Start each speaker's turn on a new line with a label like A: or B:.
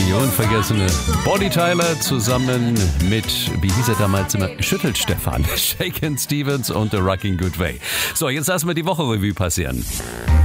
A: Die unvergessene Bonnie Tyler zusammen mit, wie hieß er damals immer, Schüttelt Stefan, Shakin' Stevens und The Rocking Good Way. So, jetzt lassen wir die Woche Revue passieren.